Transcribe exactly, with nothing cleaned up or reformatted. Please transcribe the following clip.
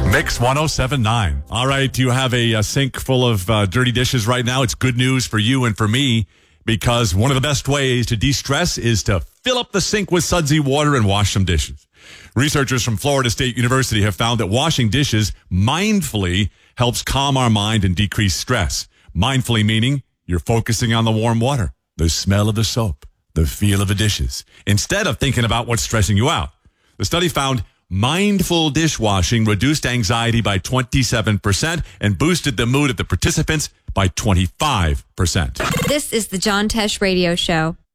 Mix one oh seven point nine. All right, do you have a, a sink full of uh, dirty dishes right now? It's good news for you and for me, because one of the best ways to de-stress is to fill up the sink with sudsy water and wash some dishes. Researchers from Florida State University have found that washing dishes mindfully helps calm our mind and decrease stress. Mindfully meaning you're focusing on the warm water, the smell of the soap, the feel of the dishes, instead of thinking about what's stressing you out. The study found mindful dishwashing reduced anxiety by twenty-seven percent and boosted the mood of the participants by twenty-five percent. This is the John Tesh Radio Show.